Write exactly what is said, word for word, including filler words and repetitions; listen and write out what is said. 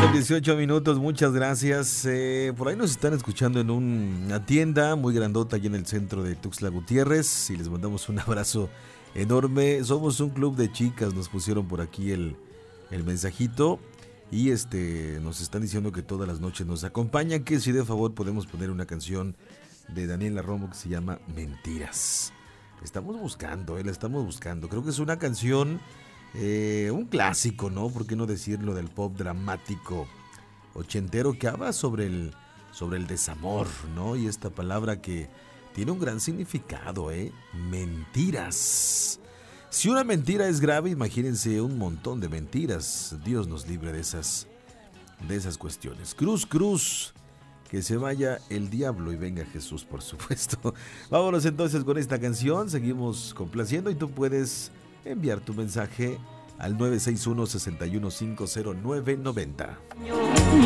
con dieciocho minutos, muchas gracias. Eh, por ahí nos están escuchando en un- una tienda muy grandota allí en el centro de Tuxtla Gutiérrez y les mandamos un abrazo enorme. Somos un club de chicas, nos pusieron por aquí el, el mensajito y este nos están diciendo que todas las noches nos acompañan, que si de favor podemos poner una canción de Daniela Romo que se llama Mentiras. Estamos buscando, eh, la estamos buscando. Creo que es una canción... Eh, un clásico, ¿no? ¿Por qué no decirlo? Del pop dramático ochentero que habla sobre el, sobre el desamor, ¿no? Y esta palabra que tiene un gran significado, ¿eh? Mentiras. Si una mentira es grave, imagínense un montón de mentiras. Dios nos libre de esas, de esas cuestiones. Cruz, cruz. Que se vaya el diablo y venga Jesús, por supuesto. Vámonos entonces con esta canción. Seguimos complaciendo y tú puedes enviar tu mensaje al nueve seis uno, seis uno cinco cero nueve nueve cero.